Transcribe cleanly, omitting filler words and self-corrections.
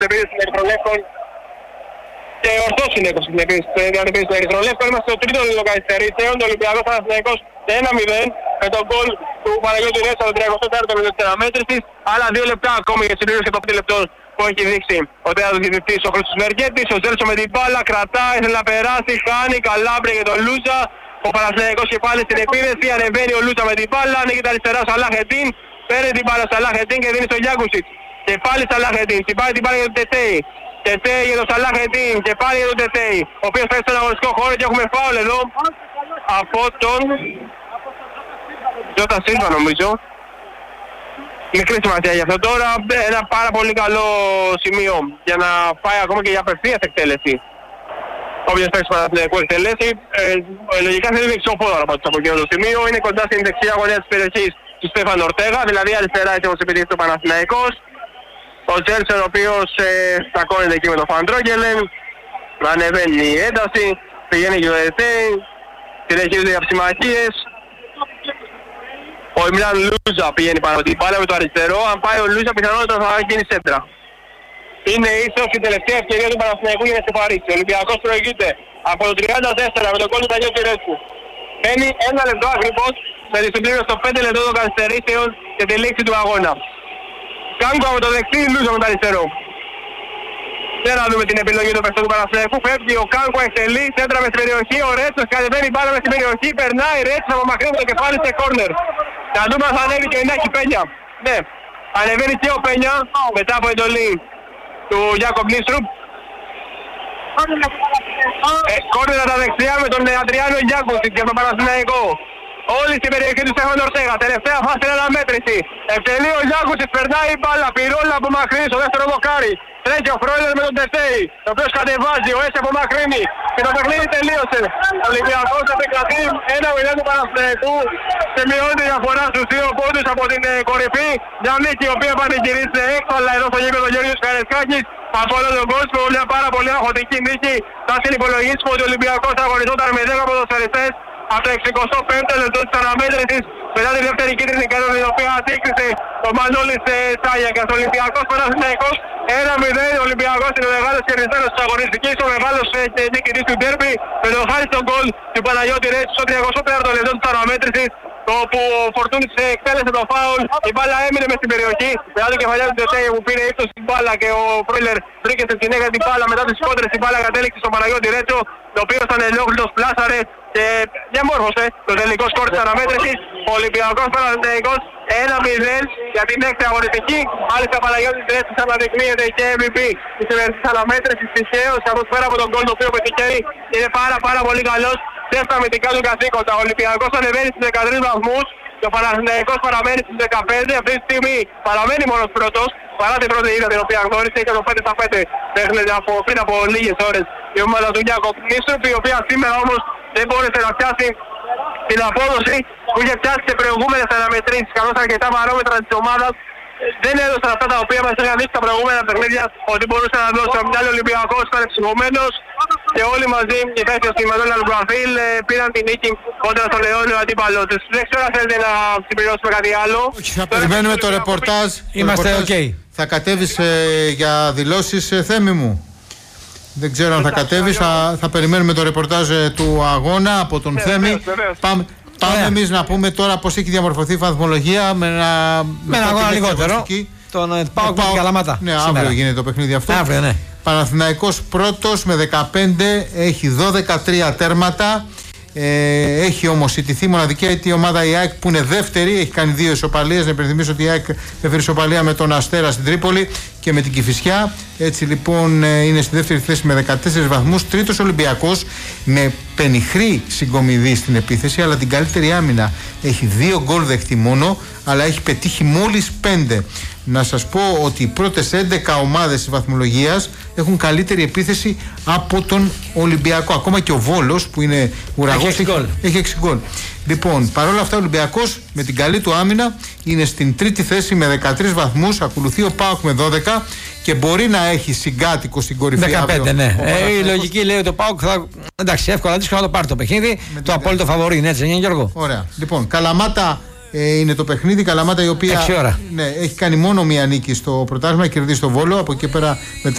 στην επίθεση των Ερυθρολεύκων. Και ορθώς είναι στην επίθεση των Ερυθρολεύκων. Είμαστε στο τρίτο λεπτό καθυστερήσεων. Το Ολυμπιακός Παναθηναϊκός 1-0 με τον γκολ του Παναγιώτη Ρέτσα στο 34ο λεπτό της αναμέτρησης. Άλλα 2 λεπτά ακόμη για συμπλήρωση και το 5 λεπτό που έχει δείξει ο τέταρτος διαιτητής ο Χρήστος Μεργέτης. Ο Ζέλσο με την μπάλα κρατάει, θέλει να περάσει, χάνει, Καλάμπρια για τον Λούτσα. Ο Παναθηναϊκός και πάλι στην επίδεση, ανεβαίνει ο Λούτσα με την μπάλα, ανοίγει τα αριστερά ο Σαλάχετίν, παίρνει την μπάλα Σαλάχετίν και δίνει στο Γιάκουσιτς. Και πάλι Σαλάχετίν, τσιπάει την μπάλα για τον Τετέι. Τετέι για τον Σαλάχετίν και πάλι για τον Τετέι, ο οποίος παίζει στον αγωνιστικό χώρο και έχουμε φάουλ εδώ από τον Τζότα Σίλβα νομίζω. Μικρή σημασία για αυτό τώρα, ένα πάρα πολύ καλό σημείο για να πάει ακόμα και για απευθείας εκτέλεση. Όποιος παίξει Παναθηναϊκού εκτελέσει, λογικά θέλει δεξιοπόδαρο από εκείνο το σημείο. Είναι κοντά στην δεξιά γωνία της περιοχής του Στέφαν Ορτέγα, δηλαδή αριστερά έτσι όπως επιτυχεί το Παναθηναϊκός. Ο Τζέλσον ο οποίος στακώνεται εκεί με τον Φαντρόγγελεν, ανεβαίνει η ένταση, πηγαίνει και ο Ετέι, συνεχίζονται οι αψημαχίες. Ο Ιμράν Λούζα πηγαίνει πάνω την μπάλα με το αριστερό, αν πάει ο Λούζα πιθανότατα θα γίνει σέντρα. Είναι ίσως η τελευταία ευκαιρία του Παναθηναϊκού για να σκεφαρίσει. Ο Ολυμπιακός προηγείται από το 34 με τον γκολ του Παναγιώτη Ρέτσου. Μπαίνει 1 λεπτό ακριβώς με τη συμπλήρωση στο 5 λεπτό των καθυστερήσεων και τη λήξη του αγώνα. Κάνκο από το δεξί, Λούζα με το αριστερό. Δεν να δούμε την επιλογή του παιχτών του Παναθηναϊκού. Φεύγει ο Κάνκο, εκτελεί, σέντρα με στην περιοχή. Ο Ρέτσος κατεβαίνει μπάλα με στην περιοχή. Περνάει, Ρέτσος απομακρύνει το κεφάλι σε κόρνερ. Θα δούμε αν θα ανέβει και η Νάκη Πένια. Ναι, ανεβαίνει και ο Πένια μετά από εντολή του Γιάκοπ Νίστρουπ. Κόρνερ τα δεξιά με τον Αντριάνο Γιάκουσιτς για τον Παναθηναϊκό. Όλοι στην περιοχή του Στέφαν Ορτέγα. Τελευταία φάση είναι αναμέτρηση. Εκτελεί ο Γιάκουσιτς, περνάει η μπάλα. Πυρόλα απομακρύνει στο δεύτερο δοκάρι. Τρέχει ο Φρόιλερ με τον Τετέι, ο οποίος κατεβάζει, ο Έσαι απομακρύνει και το παιχνίδι τελείωσε. Ο Ολυμπιακός επικρατεί 1-0 του Παναθηναϊκού και μειώνει τη διαφορά στους 2 πόντους από την κορυφή. Μια νίκη η οποία πανηγυρίζεται έξαλα εδώ στο γήπεδο Γεώργιος Καρεσκάκης από όλο τον κόσμο. Μια πάρα πολύ αγχωτική νίκη. Θα συνυπολογίσουμε ότι ο Ολυμπιακός αγωνιζόταν με 10 ποδοσφαιριστές από το 65ο λεπτό της αναμέτρησης μετά τη δεύτερη κίτρινη κάρτα την οποία αντίκρισε ο Μανώλης Τσάγιακας. Ο Ολυμπιακός Παναθηναϊκός 1-0. Ο Ολυμπιακός είναι ο μεγάλος κερδισμένος της αγωνιστικής, ο μεγάλος νικητής του ντέρμπι με τον χάρη στον γκολ του Παναγιώτη Ρέτσου στο 34ο λεπτό της αναμέτρησης, όπου ο Φορτούνης εκτέλεσε το φάουλ, η μπάλα έμεινε μες στην περιοχή μετά την κεφαλιά του Τετέι που πήρε ύψος στην μπάλα και ο Φρόιλερ βρήκε στη συνέχεια την μπάλα. Μετά τις κόντρες η μπάλα κατέληξε στον Παναγιώτη Ρέτσο, το οποίο ήταν ελόκλητος, πλάσαρε και διαμόρφωσε το τελικό σκορ της αναμέτρησης. Ο Ολυμπιακός Παναθηναϊκός 1-0 για την έκτη αγωνιστική. Μάλιστα Παναγιώτης Ρέτσος αναδεικνύεται και MVP της σημερινής αναμέτρησης τυχαίως, καθώς πέρα από τον γκολ το οποίο πετυχαίνει είναι πάρα πολύ καλός και στα αμυντικά του καθήκοντα. Ο Ολυμπιακός ανεβαίνει στους 13 βαθμούς και ο Παναθηναϊκός παραμένει στους 15. Αυτή τη στιγμή παραμένει μόνος πρώτος παρά την πρώτη ήττα την οποία γνώρισε και το 5-5 παιχνίδι πριν από λίγες ώρες η ομάδα του Γιάκοπ Νίστρουπ, η οποία σήμερα όμως δεν μπόρεσε να πιάσει την απόδοση που είχε πιάσει σε προηγούμενες αναμετρήσεις, καθώς αρκετά παρόμετρα της ομάδας δεν έδωσαν αυτά τα οποία μας είχαν δείξει τα προηγούμενα παιχνίδια ότι μπορούσε να δώσει. Ο Μιντάλη Ολυμπιακός ήταν ψυχωμένος και όλοι μαζί οι παίκτες του Μανώλη Αλουγκραφίλ πήραν την νίκη κόντρα στον αιώνιο αντίπαλο τους. Δεν ξέρω αν θέλετε να συμπληρώσουμε κάτι άλλο. Όχι, θα περιμένουμε το ρεπορτάζ. Είμαστε ok. Θα κατέβεις για δηλώσεις, Θέμη μου? Δεν ξέρω αν θα κατέβεις, θα περιμένουμε το ρεπορτάζ του αγώνα από τον Θέμη. Πάμε εμείς να πούμε τώρα πώς έχει διαμορφωθεί η βαθμολογία με ένα αγώνα λιγότερο. Τον ΠΑΟΚ με την Καλαμάτα. Ναι, αύριο γίνεται το παιχνίδι αυτό. Αύριο, ναι. Παναθηναϊκός πρώτος με 15, έχει 12-3 τέρματα. Έχει όμως ιτηθεί μοναδική η ομάδα η ΑΕΚ που είναι δεύτερη, έχει κάνει 2 ισοπαλίες. Να υπενθυμίσω ότι η ΑΕΚ έφερε ισοπαλία με τον Αστέρα στην Τρίπολη και με την Κηφισιά. Έτσι λοιπόν είναι στη δεύτερη θέση με 14 βαθμούς. Τρίτος Ολυμπιακός με πενιχρή συγκομιδή στην επίθεση, αλλά την καλύτερη άμυνα. Έχει 2 γκολ δεχτεί μόνο, αλλά έχει πετύχει μόλις 5. Να σας πω ότι οι πρώτες 11 ομάδες της βαθμολογίας έχουν καλύτερη επίθεση από τον Ολυμπιακό. Ακόμα και ο Βόλος που είναι ουραγός έχει 6 γκολ. Λοιπόν, παρόλα αυτά ο Ολυμπιακός με την καλή του άμυνα είναι στην τρίτη θέση με 13 βαθμούς. Ακολουθεί ο ΠΑΟΚ με 12 και μπορεί να έχει συγκάτοικο στην κορυφή. 15, ναι. Η λογική λέει ότι ο ΠΑΟΚ θα. Εντάξει, εύκολα δύσκολα να το πάρει το παιχνίδι. Το απόλυτο φαβορί, έτσι, είναι Γιώργο. Ωραία. Λοιπόν, Καλαμάτα Είναι το παιχνίδι. Καλαμάτα η οποία 6 ώρα. Ναι, έχει κάνει μόνο μία νίκη στο πρωτάθλημα, κερδίσει το Βόλο. Από εκεί πέρα με